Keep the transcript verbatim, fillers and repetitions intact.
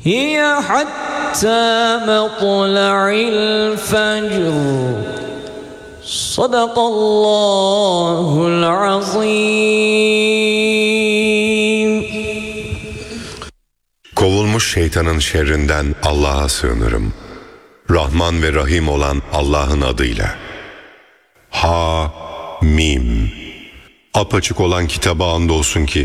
هي حتى مطلع الفجر صدق الله العظيم. Kovulmuş şeytanın şerrinden Allah'a sığınırım. Rahman ve Rahim olan Allah'ın adıyla. Ha, Mim. Apaçık olan kitaba andolsun ki